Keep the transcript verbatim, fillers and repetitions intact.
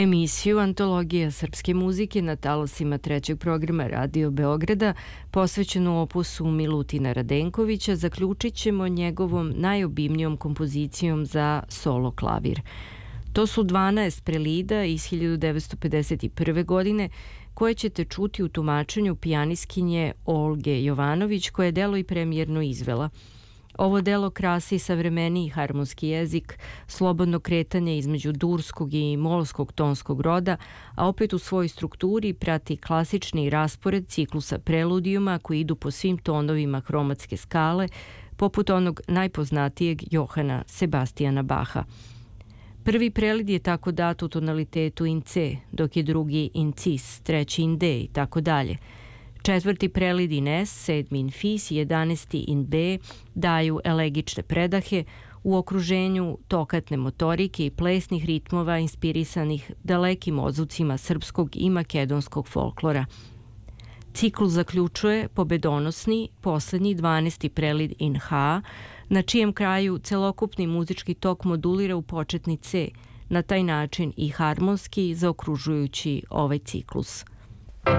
Emisiju Antologija srpske muzike na talasima trećeg programa Radio Beograda, posvećenu opusu Milutina Radenkovića, zaključit ćemo njegovom najobimnijom kompozicijom za solo klavir. To su dvanaest prelida iz hiljadu devetsto pedeset prve. godine, koje ćete čuti u tumačenju pijaniskinje Olge Jovanović, koje je delo i premijerno izvela. Ovo delo krasi savremeniji harmonski jezik, slobodno kretanje između durskog i molskog tonskog roda, a opet u svojoj strukturi prati klasični raspored ciklusa preludijuma koji idu po svim tonovima hromatske skale, poput onog najpoznatijeg Johana Sebastijana Baha. Prvi prelid je tako dat u tonalitetu in C, dok je drugi in cis, treći in D i tako dalje. Četvrti prelid in S, sedmi in Fis i jedanesti in B daju elegične predahe u okruženju tokatne motorike i plesnih ritmova inspirisanih dalekim odzvucima srpskog i makedonskog folklora. Ciklus zaključuje pobedonosni, poslednji dvanaesti prelid in H, na čijem kraju celokupni muzički tok modulira u početni C, na taj način i harmonski zaokružujući ovaj ciklus.